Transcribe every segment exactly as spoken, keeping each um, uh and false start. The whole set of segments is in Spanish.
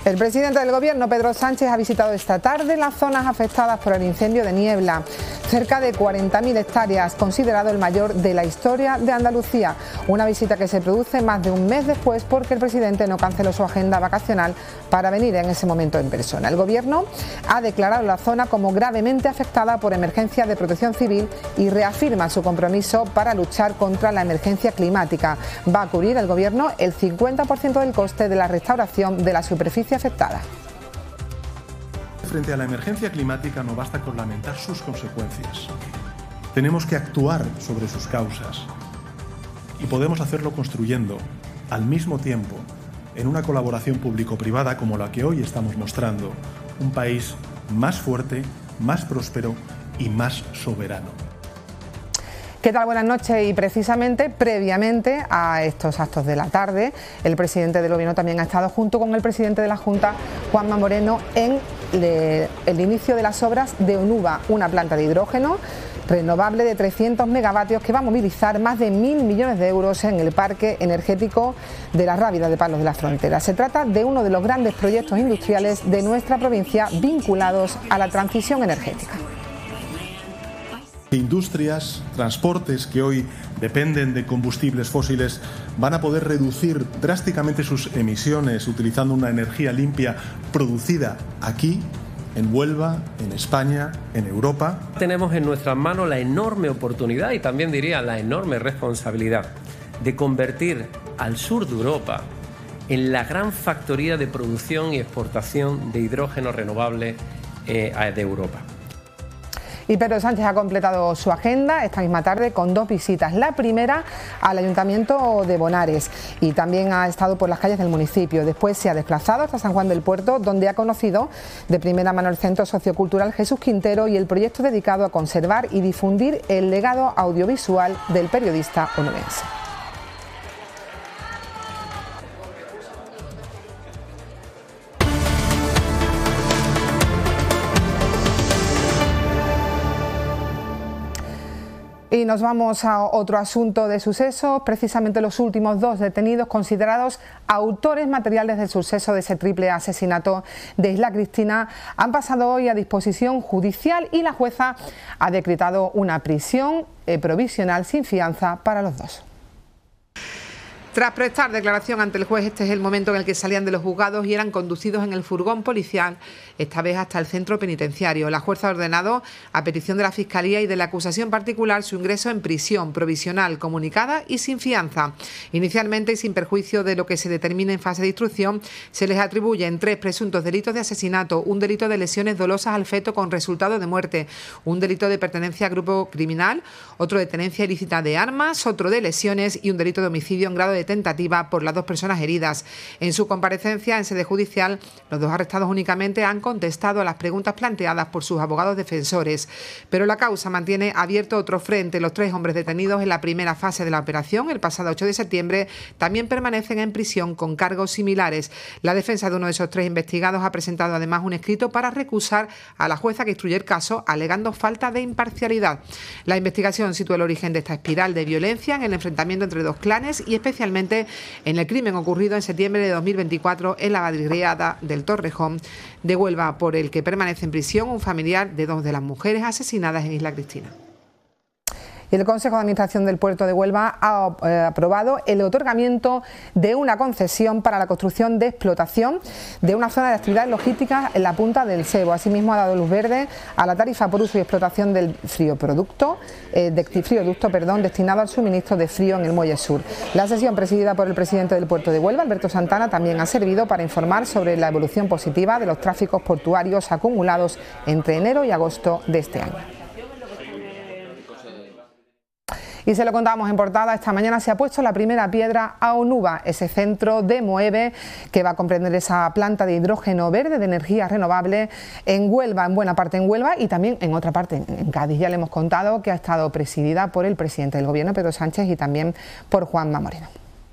El presidente del Gobierno, Pedro Sánchez, ha visitado esta tarde las zonas afectadas por el incendio de Niebla. Cerca de cuarenta mil hectáreas, considerado el mayor de la historia de Andalucía. Una visita que se produce más de un mes después porque el presidente no canceló su agenda vacacional para venir en ese momento en persona. El Gobierno ha declarado la zona como gravemente afectada por emergencia de protección civil y reafirma su compromiso para luchar contra la emergencia climática. Va a cubrir el Gobierno el cincuenta por ciento del coste de la restauración de la superficie afectada. Frente a la emergencia climática no basta con lamentar sus consecuencias. Tenemos que actuar sobre sus causas y podemos hacerlo construyendo, al mismo tiempo, en una colaboración público-privada como la que hoy estamos mostrando, un país más fuerte, más próspero y más soberano. ¿Qué tal? Buenas noches. Y precisamente previamente a estos actos de la tarde, el presidente del Gobierno también ha estado junto con el presidente de la Junta, Juanma Moreno, en el inicio de las obras de Onuba, una planta de hidrógeno renovable de trescientos megavatios que va a movilizar más de mil millones de euros en el parque energético de la Rábida de Palos de la Frontera. Se trata de uno de los grandes proyectos industriales de nuestra provincia vinculados a la transición energética. Industrias, transportes que hoy dependen de combustibles fósiles van a poder reducir drásticamente sus emisiones utilizando una energía limpia producida aquí, en Huelva, en España, en Europa. Tenemos en nuestras manos la enorme oportunidad y también diría la enorme responsabilidad de convertir al sur de Europa en la gran factoría de producción y exportación de hidrógeno renovable eh, de Europa. Y Pedro Sánchez ha completado su agenda esta misma tarde con dos visitas. La primera al Ayuntamiento de Bonares y también ha estado por las calles del municipio. Después se ha desplazado hasta San Juan del Puerto, donde ha conocido de primera mano el Centro Sociocultural Jesús Quintero y el proyecto dedicado a conservar y difundir el legado audiovisual del periodista onubense. Y nos vamos a otro asunto de sucesos, precisamente los últimos dos detenidos considerados autores materiales del suceso de ese triple asesinato de Isla Cristina han pasado hoy a disposición judicial y la jueza ha decretado una prisión eh, provisional sin fianza para los dos. Tras prestar declaración ante el juez, este es el momento en el que salían de los juzgados y eran conducidos en el furgón policial, esta vez hasta el centro penitenciario. La jueza ha ordenado, a petición de la Fiscalía y de la acusación particular, su ingreso en prisión provisional, comunicada y sin fianza. Inicialmente, y sin perjuicio de lo que se determine en fase de instrucción, se les atribuyen tres presuntos delitos de asesinato, un delito de lesiones dolosas al feto con resultado de muerte, un delito de pertenencia a grupo criminal, otro de tenencia ilícita de armas, otro de lesiones y un delito de homicidio en grado de tentativa por las dos personas heridas. En su comparecencia en sede judicial, los dos arrestados únicamente han contestado a las preguntas planteadas por sus abogados defensores, pero la causa mantiene abierto otro frente. Los tres hombres detenidos en la primera fase de la operación, el pasado ocho de septiembre, también permanecen en prisión con cargos similares. La defensa de uno de esos tres investigados ha presentado además un escrito para recusar a la jueza que instruye el caso, alegando falta de imparcialidad. La investigación sitúa el origen de esta espiral de violencia en el enfrentamiento entre dos clanes y especialmente en el crimen ocurrido en septiembre de dos mil veinticuatro en la barriada del Torrejón de Huelva, por el que permanece en prisión un familiar de dos de las mujeres asesinadas en Isla Cristina. El Consejo de Administración del Puerto de Huelva ha eh, aprobado el otorgamiento de una concesión para la construcción de explotación de una zona de actividades logísticas en la punta del Sebo. Asimismo, ha dado luz verde a la tarifa por uso y explotación del frioproducto, eh, de frioducto perdón, destinado al suministro de frío en el Muelle Sur. La sesión, presidida por el presidente del Puerto de Huelva, Alberto Santana, también ha servido para informar sobre la evolución positiva de los tráficos portuarios acumulados entre enero y agosto de este año. Y se lo contábamos en portada, esta mañana se ha puesto la primera piedra a Onuba, ese centro de Moeve que va a comprender esa planta de hidrógeno verde de energía renovable en Huelva, en buena parte en Huelva y también en otra parte en Cádiz. Ya le hemos contado que ha estado presidida por el presidente del Gobierno, Pedro Sánchez, y también por Juanma Moreno.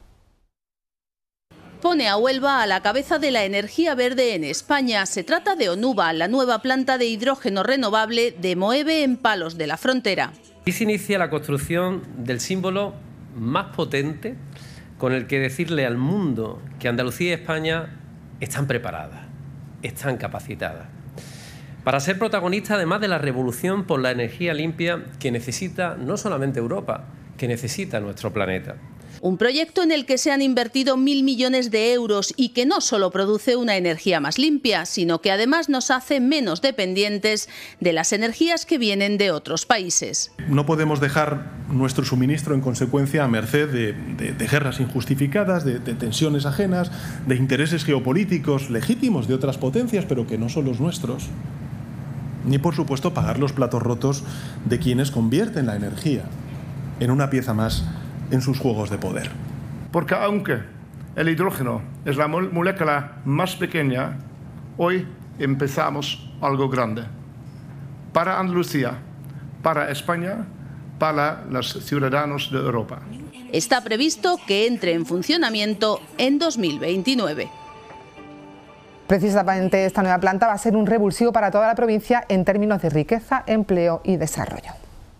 Pone a Huelva a la cabeza de la energía verde en España. Se trata de Onuba, la nueva planta de hidrógeno renovable de Moeve en Palos de la Frontera. Y se inicia la construcción del símbolo más potente con el que decirle al mundo que Andalucía y España están preparadas, están capacitadas para ser protagonistas, además de la revolución por la energía limpia que necesita no solamente Europa, que necesita nuestro planeta. Un proyecto en el que se han invertido mil millones de euros y que no solo produce una energía más limpia, sino que además nos hace menos dependientes de las energías que vienen de otros países. No podemos dejar nuestro suministro en consecuencia a merced de, de, de guerras injustificadas, de, de tensiones ajenas, de intereses geopolíticos legítimos de otras potencias, pero que no son los nuestros. Ni, por supuesto, pagar los platos rotos de quienes convierten la energía en una pieza más en sus juegos de poder. Porque aunque el hidrógeno es la molécula más pequeña, hoy empezamos algo grande. Para Andalucía, para España, para los ciudadanos de Europa. Está previsto que entre en funcionamiento en dos mil veintinueve. Precisamente esta nueva planta va a ser un revulsivo para toda la provincia en términos de riqueza, empleo y desarrollo.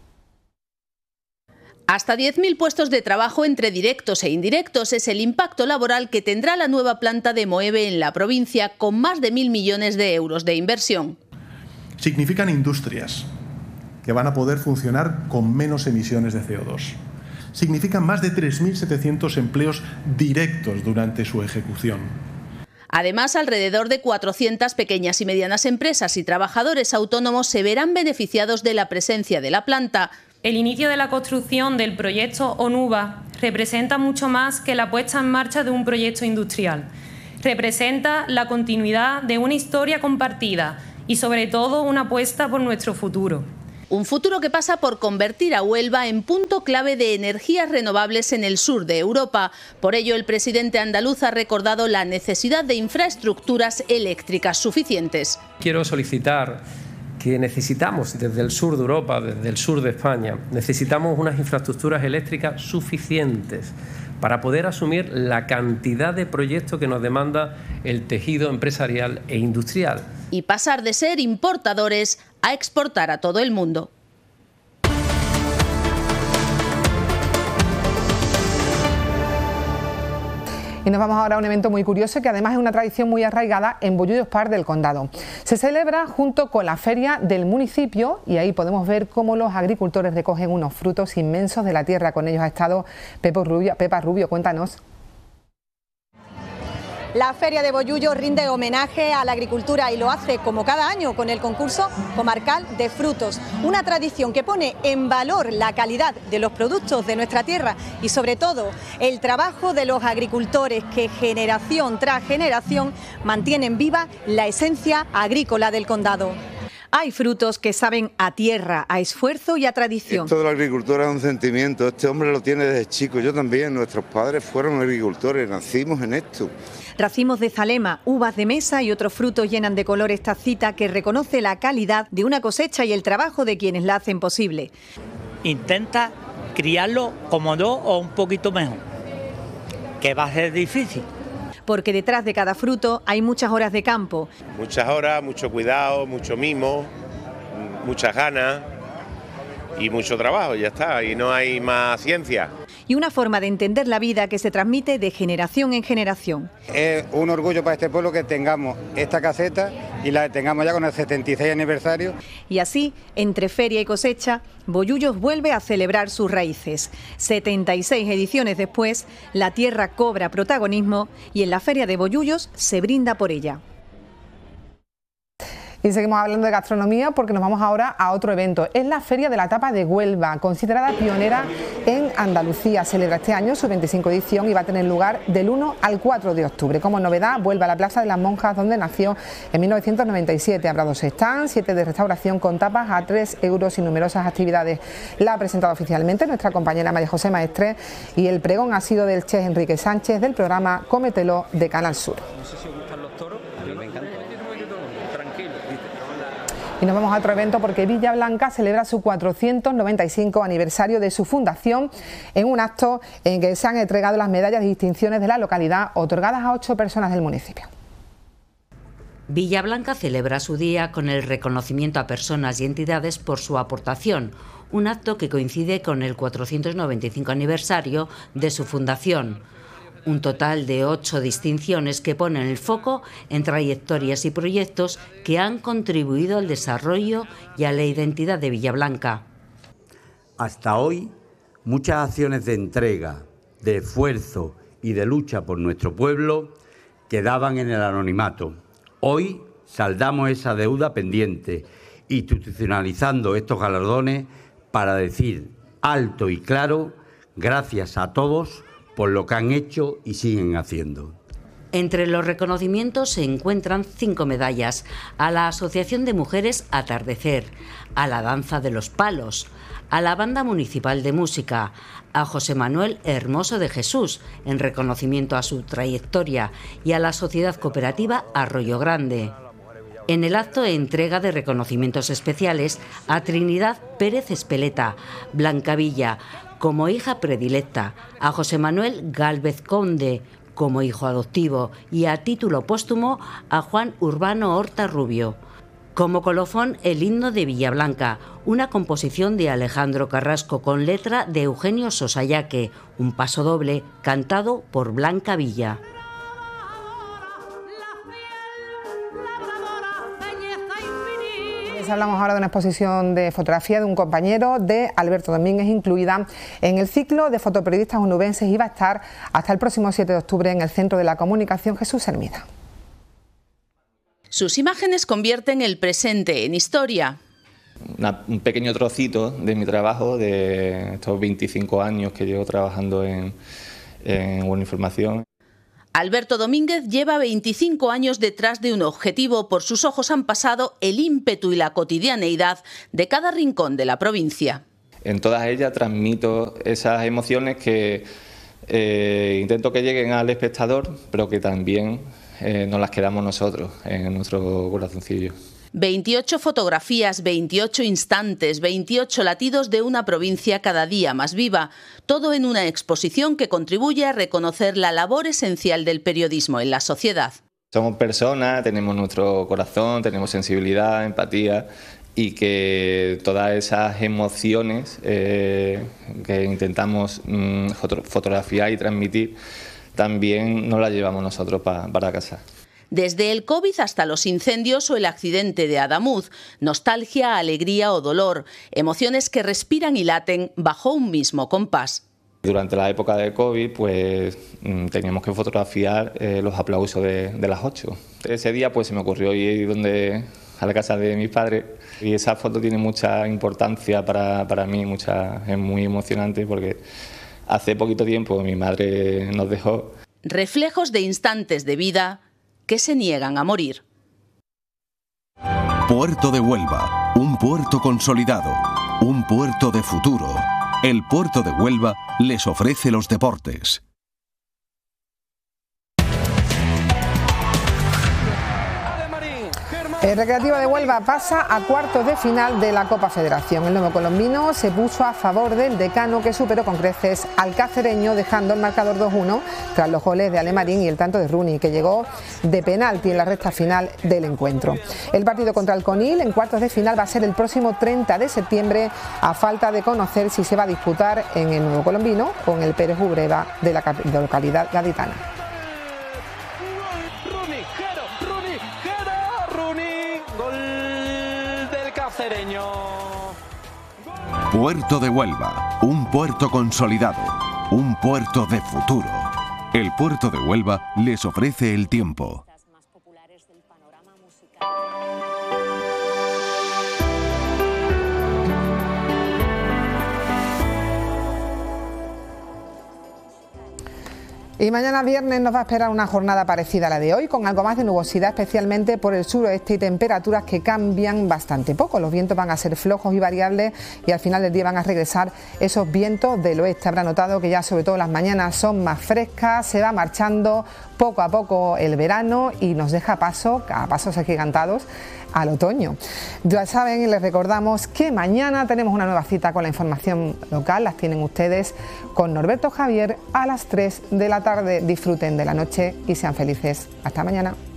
Hasta diez mil puestos de trabajo entre directos e indirectos es el impacto laboral que tendrá la nueva planta de Moeve en la provincia, con más de mil millones de euros de inversión. Significan industrias que van a poder funcionar con menos emisiones de C O dos. Significan más de tres mil setecientos empleos directos durante su ejecución. Además, alrededor de cuatrocientas pequeñas y medianas empresas y trabajadores autónomos se verán beneficiados de la presencia de la planta. El inicio de la construcción del proyecto ONUVA representa mucho más que la puesta en marcha de un proyecto industrial. Representa la continuidad de una historia compartida y, sobre todo, una apuesta por nuestro futuro. Un futuro que pasa por convertir a Huelva en punto clave de energías renovables en el sur de Europa. Por ello, el presidente andaluz ha recordado la necesidad de infraestructuras eléctricas suficientes. Quiero solicitar que necesitamos desde el sur de Europa, desde el sur de España, necesitamos unas infraestructuras eléctricas suficientes para poder asumir la cantidad de proyectos que nos demanda el tejido empresarial e industrial. Y pasar de ser importadores a exportar a todo el mundo. Y nos vamos ahora a un evento muy curioso que además es una tradición muy arraigada en Bollullos Park del Condado. Se celebra junto con la feria del municipio y ahí podemos ver cómo los agricultores recogen unos frutos inmensos de la tierra. Con ellos ha estado Pepa Rubio. Pepa Rubio, cuéntanos. La Feria de Bollullos rinde homenaje a la agricultura y lo hace como cada año con el concurso comarcal de frutos, una tradición que pone en valor la calidad de los productos de nuestra tierra y sobre todo el trabajo de los agricultores que generación tras generación mantienen viva la esencia agrícola del condado. Hay frutos que saben a tierra, a esfuerzo y a tradición. Esto de la agricultura es un sentimiento, este hombre lo tiene desde chico, yo también, nuestros padres fueron agricultores, nacimos en esto. Racimos de zalema, uvas de mesa y otros frutos llenan de color esta cita que reconoce la calidad de una cosecha y el trabajo de quienes la hacen posible. Intenta criarlo como yo o un poquito mejor, que va a ser difícil. Porque detrás de cada fruto hay muchas horas de campo. Muchas horas, mucho cuidado, mucho mimo, muchas ganas y mucho trabajo, ya está, y no hay más ciencia. Y una forma de entender la vida que se transmite de generación en generación. Es un orgullo para este pueblo que tengamos esta caseta y la tengamos ya con el setenta y seis aniversario. Y así, entre feria y cosecha, Bollullos vuelve a celebrar sus raíces. setenta y seis ediciones después, la tierra cobra protagonismo y en la Feria de Bollullos se brinda por ella. Y seguimos hablando de gastronomía porque nos vamos ahora a otro evento. Es la Feria de la Tapa de Huelva, considerada pionera en Andalucía. Celebra este año su veinticinco edición y va a tener lugar del uno al cuatro de octubre. Como novedad, vuelve a la Plaza de las Monjas, donde nació en mil novecientos noventa y siete. Habrá dos stands, siete de restauración con tapas a tres euros y numerosas actividades. La ha presentado oficialmente nuestra compañera María José Maestre y el pregón ha sido del chef Enrique Sánchez del programa Cómetelo de Canal Sur. Y nos vamos a otro evento porque Villa Blanca celebra su cuatrocientos noventa y cinco aniversario de su fundación en un acto en que se han entregado las medallas y distinciones de la localidad otorgadas a ocho personas del municipio. Villa Blanca celebra su día con el reconocimiento a personas y entidades por su aportación, un acto que coincide con el cuatrocientos noventa y cinco aniversario de su fundación. Un total de ocho distinciones que ponen el foco en trayectorias y proyectos que han contribuido al desarrollo y a la identidad de Villablanca. Hasta hoy, muchas acciones de entrega, de esfuerzo y de lucha por nuestro pueblo quedaban en el anonimato. Hoy saldamos esa deuda pendiente, institucionalizando estos galardones para decir alto y claro, gracias a todos por lo que han hecho y siguen haciendo. Entre los reconocimientos se encuentran cinco medallas a la Asociación de Mujeres Atardecer, a la Danza de los Palos, a la Banda Municipal de Música, a José Manuel Hermoso de Jesús, en reconocimiento a su trayectoria, y a la Sociedad Cooperativa Arroyo Grande. En el acto de entrega de reconocimientos especiales a Trinidad Pérez Espeleta, Blanca Villa, como hija predilecta, a José Manuel Gálvez Conde, como hijo adoptivo, y a título póstumo a Juan Urbano Horta Rubio. Como colofón, el himno de Villablanca, una composición de Alejandro Carrasco con letra de Eugenio Sosayaque, un paso doble cantado por Blanca Villa. Hablamos ahora de una exposición de fotografía de un compañero de Alberto Domínguez, incluida en el ciclo de fotoperiodistas onubenses, y va a estar hasta el próximo siete de octubre en el Centro de la Comunicación Jesús Hermida. Sus imágenes convierten el presente en historia. Una, un pequeño trocito de mi trabajo, de estos veinticinco años que llevo trabajando en, en Buena Información. Alberto Domínguez lleva veinticinco años detrás de un objetivo. Por sus ojos han pasado el ímpetu y la cotidianeidad de cada rincón de la provincia. En todas ellas transmito esas emociones que eh, intento que lleguen al espectador, pero que también eh, nos las quedamos nosotros en nuestro corazoncillo. veintiocho fotografías, veintiocho instantes, veintiocho latidos de una provincia cada día más viva. Todo en una exposición que contribuye a reconocer la labor esencial del periodismo en la sociedad. Somos personas, tenemos nuestro corazón, tenemos sensibilidad, empatía, y que todas esas emociones eh, que intentamos mm, fotografiar y transmitir también nos las llevamos nosotros pa, para casa. Desde el COVID hasta los incendios o el accidente de Adamuz, nostalgia, alegría o dolor, emociones que respiran y laten bajo un mismo compás. Durante la época de COVID, pues teníamos que fotografiar eh, los aplausos de, de las ocho. Ese día pues se me ocurrió ir donde, a la casa de mis padres, y esa foto tiene mucha importancia para, para mí, mucha, es muy emocionante porque hace poquito tiempo mi madre nos dejó. Reflejos de instantes de vida que se niegan a morir. Puerto de Huelva, un puerto consolidado, un puerto de futuro. El Puerto de Huelva les ofrece los deportes. El Recreativo de Huelva pasa a cuartos de final de la Copa Federación. El nuevo colombino se puso a favor del decano, que superó con creces al cacereño, dejando el marcador dos uno tras los goles de Alemarín y el tanto de Rooney, que llegó de penalti en la recta final del encuentro. El partido contra el Conil en cuartos de final va a ser el próximo treinta de septiembre, a falta de conocer si se va a disputar en el nuevo colombino o en el Pérez Ubreva de la localidad gaditana. Puerto de Huelva, un puerto consolidado, un puerto de futuro. El Puerto de Huelva les ofrece el tiempo. Y mañana viernes nos va a esperar una jornada parecida a la de hoy, con algo más de nubosidad, especialmente por el suroeste, y temperaturas que cambian bastante poco. Los vientos van a ser flojos y variables, y al final del día van a regresar esos vientos del oeste. Habrá notado que ya sobre todo las mañanas son más frescas, se va marchando poco a poco el verano y nos deja paso, a pasos agigantados, al otoño. Ya saben, y les recordamos que mañana tenemos una nueva cita con la información local. Las tienen ustedes con Norberto Javier a las tres de la tarde. Disfruten de la noche y sean felices. Hasta mañana.